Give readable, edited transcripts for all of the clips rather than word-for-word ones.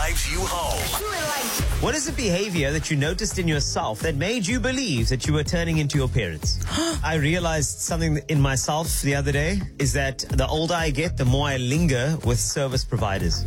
drives you home. What is a behavior that you noticed in yourself that made you believe that you were turning into your parents? I realized something in myself the other day is that the older I get, the more I linger with service providers.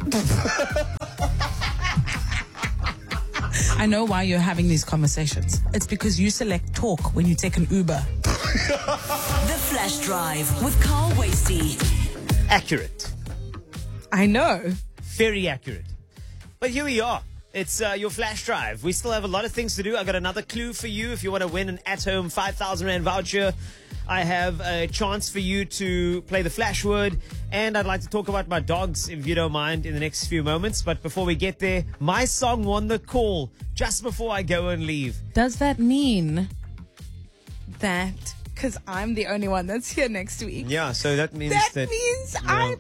I know why you're having these conversations. It's because you select talk when you take an Uber. The Flash Drive with Carl Wasty. Accurate. I know. Very accurate. But here we are. It's your Flash Drive. We still have a lot of things to do. I got another clue for you if you want to win an at-home 5,000 Rand voucher. I have a chance for you to play the Flash word. And I'd like to talk about my dogs, if you don't mind, in the next few moments. But before we get there, my song won the call just before I go and leave. Does that mean that, because I'm the only one that's here next week, Yeah, so that means that means I'm...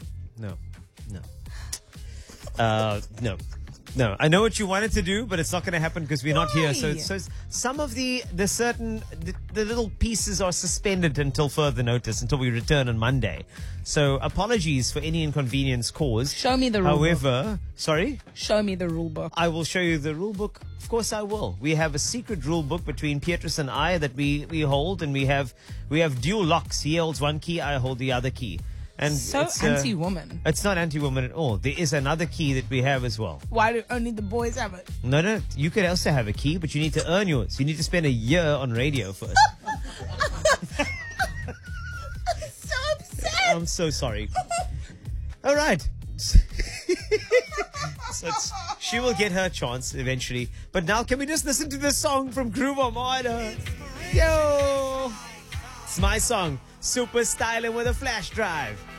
No. I know what you wanted to do, but it's not going to happen because we're not here. So Why? some of the little pieces are suspended until further notice, until we return on Monday. So apologies for any inconvenience caused. Show me the rule book. However, sorry? Show me the rule book. I will show you the rule book. Of course I will. We have a secret rule book between Petrus and I that we hold, and we have dual locks. He holds one key, I hold the other key. And So it's, anti-woman. It's not anti-woman at all. There is another key that we have as well. Why do only the boys have it? No. You could also have a key, but you need to earn yours. You need to spend a year on radio first. So upset. I'm so sorry. All right. She will get her chance eventually. But now can we just listen to this song from Groove Armada? Yo! It's my song. Super styling with a Flash Drive.